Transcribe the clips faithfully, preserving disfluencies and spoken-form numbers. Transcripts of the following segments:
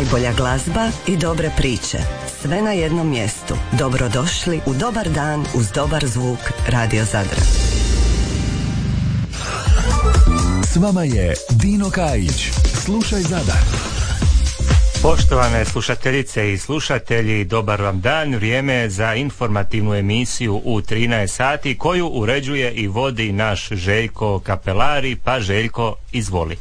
Najbolja glazba i dobre priče. Sve na jednom mjestu. Dobrodošli u Dobar dan uz dobar zvuk Radio Zadra. S vama je Dino Kajić. Slušaj Zadar. Poštovane slušateljice i slušatelji, dobar vam dan. Vrijeme je za informativnu emisiju u trinaest sati koju uređuje i vodi naš Željko Kapelari. Pa Željko, izvoli.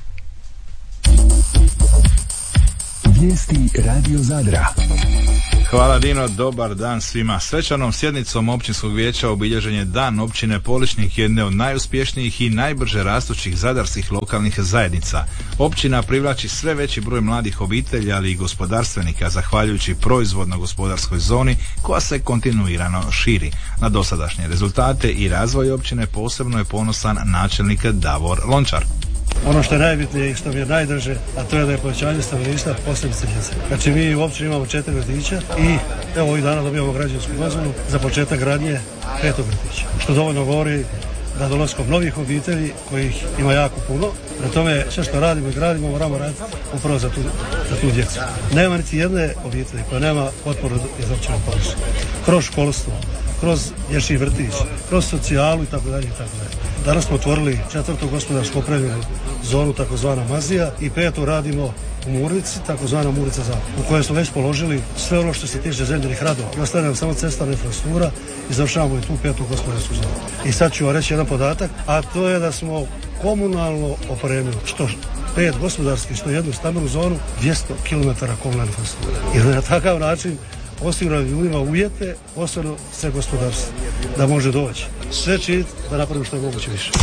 Vijesti Radio Zadra. Hvala Dino, dobar dan svima. Svečanom sjednicom općinskog vijeća obilježen je Dan općine Poličnik, jedne od najuspješnijih i najbrže rastućih zadarskih lokalnih zajednica. Općina privlači sve veći broj mladih obitelji, ali i gospodarstvenika, zahvaljujući proizvodno-gospodarskoj zoni koja se kontinuirano širi. Na dosadašnje rezultate i razvoj općine posebno je ponosan načelnik Davor Lončar. Ono što je najbitnije i što mi je najdraže, a to je da je povećanje stanovništva, posebice djece. Znači mi u općini imamo četiri vrtića i evo ovih dana dobijamo građevinsku dozvolu za početak gradnje petog vrtića. Što dovoljno govori da dolaskom novih obitelji, kojih ima jako puno, na tome sve što radimo i gradimo moramo raditi upravo za tu, za tu djecu. Nema niti jedne obitelji koja nema potporu iz općine Poličnik. Kroz školstvo, kroz dječji vrtić, kroz socijalu i tako dalje i tako dalje. Danas smo otvorili četvrtu gospodarsku opremljenu zonu, takozvana Mazija, i petu radimo u Murvici, takozvana Murvica Zapad, u kojoj smo već položili sve ono što se tiče zemljenih radova. I ostaje nam samo cestarna infrastruktura i završavamo i tu petu gospodarsku zonu. I sad ću vam reći jedan podatak, a to je da smo komunalno opremili što pet gospodarskih, što jednu stambenu zonu, dvjesto kilometara komunalne infrastrukture. I na takav način osigurali ljudima uvjete, posebno sve gospodarstvo, da može doći. Sve činiti da napravimo što je moguće više.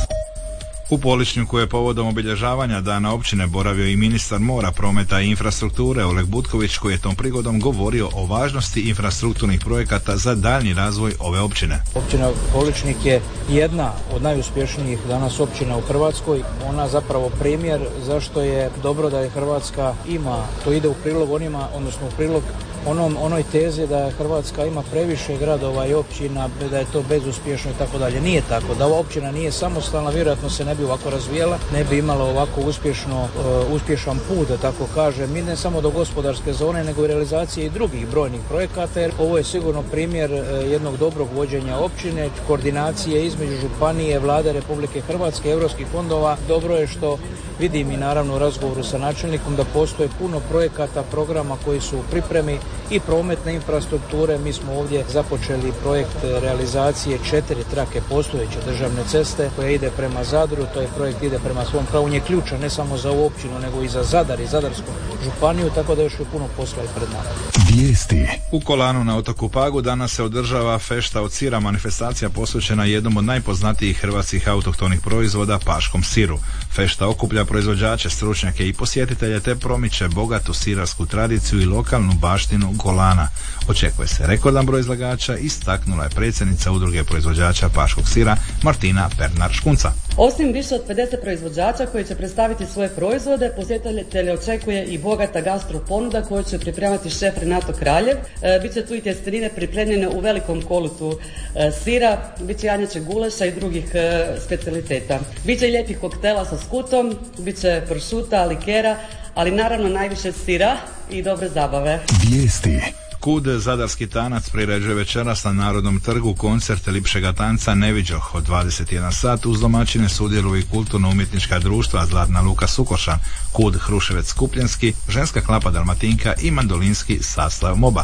U Poličniku je povodom obilježavanja Dana općine boravio i ministar mora, prometa i infrastrukture Oleg Butković, koji je tom prigodom govorio o važnosti infrastrukturnih projekata za daljnji razvoj ove općine. Općina Poličnik je jedna od najuspješnijih danas općina u Hrvatskoj. Ona zapravo primjer zašto je dobro da je Hrvatska ima, to ide u prilog onima, odnosno u prilog onom, onoj tezi da Hrvatska ima previše gradova i općina, da je to bezuspješno i tako dalje. Nije tako. Da ova općina nije samostalna, vjerojatno se ne bi ovako razvijela, ne bi imala ovako uspješno, uh, uspješan put, da tako kažem, mi ne samo do gospodarske zone, nego i realizacije i drugih brojnih projekata, jer ovo je sigurno primjer uh, jednog dobrog vođenja općine, koordinacije između županije, Vlade Republike Hrvatske, europskih fondova. Dobro je što vidim i naravno u razgovoru sa načelnikom da postoje puno projekata, programa koji su u pripremi i prometne infrastrukture. Mi smo ovdje započeli projekt realizacije četiri trake postojeće državne ceste koja ide prema Zadru. To je projekt ide prema svom pravu, on je ključan ne samo za ovu općinu nego i za Zadar i Zadarsku županiju, tako da još je puno posla i pred nama. Vijesti. U Kolanu na otoku Pagu danas se održava fešta od sira, manifestacija posvećena jednom od najpoznatijih hrvatskih autohtonih proizvoda, paškom siru. Fešta okuplja proizvođače, stručnjake i posjetitelje te promiče bogatu sirarsku tradiciju i lokalnu baštinu Kolana. Očekuje se rekordan broj izlagača, istaknula je predsjednica udruge proizvođača paškog sira Martina Pernar-Škunca. Osim više od pedeset proizvođača koji će predstaviti svoje proizvode, posjetitelje očekuje i bogata gastro ponuda koju će pripremati šef Renato Kraljev. E, Biće tu i tjestenine pripremljene u velikom kolutu e, sira, biće janjačeg gulaša i drugih e, specijaliteta. Biće i lijepih koktela sa skutom, biće pršuta, likera, ali naravno najviše sira i dobre zabave. Vijesti. Kud Zadarski tanac priređuje večeras na Narodnom trgu koncert lipšega tanca Neviđoh od dvadeset jedan sat. Uz domaćine sudjeluju i kulturno-umjetnička društva Zlatna Luka Sukošan, Kud Hruševec Skupljenski, Ženska klapa Dalmatinka i mandolinski sastav Moba.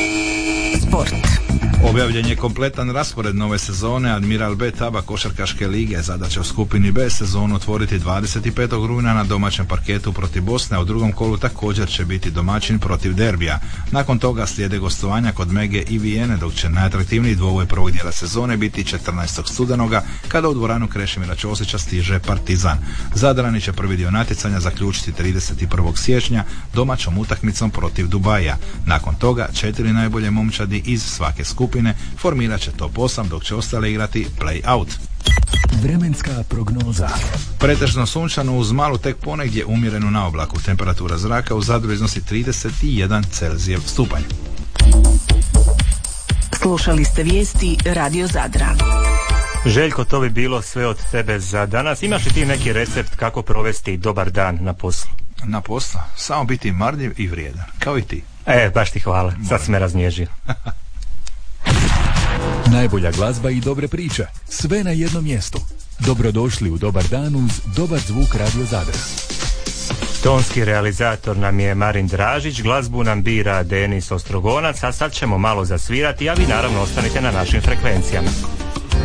Sport. Objavljen je kompletan raspored nove sezone Admiral B Taba košarkaške lige. Zadaća u skupini B sezonu otvoriti dvadeset petog rujna na domaćem parketu protiv Bosne, a u drugom kolu također će biti domaćin protiv Derbija. Nakon toga slijede gostovanja kod Mege i Vijene, dok će najatraktivniji dvoboj prvog dijela sezone biti četrnaestog studenoga kada u dvoranu Krešimira Ćosića stiže Partizan. Zadrani će prvi dio natjecanja zaključiti trideset prvog siječnja domaćom utakmicom protiv Dubaja. Nakon toga četiri najbolje momčadi iz svake skupine formirat će top osam, dok će ostale igrati play-out. Vremenska prognoza. Pretežno sunčano uz malu tek ponegdje umjerenu na oblaku. Temperatura zraka u Zadru iznosi trideset jedan Celzijev stupanj. Slušali ste vijesti Radio Zadra. Željko, to bi bilo sve od tebe za danas. Imaš li ti neki recept kako provesti dobar dan na poslu? Na posla, samo biti marljiv i vrijedan, kao i ti. E, baš ti hvala, sad si me raznježio. Najbolja glazba i dobre priče, sve na jednom mjestu. Dobrodošli u Dobar dan uz Dobar zvuk Radio Zadar. Tonski realizator nam je Marin Dražić, glazbu nam bira Denis Ostrogonac, a sad ćemo malo zasvirati, a vi naravno ostanite na našim frekvencijama.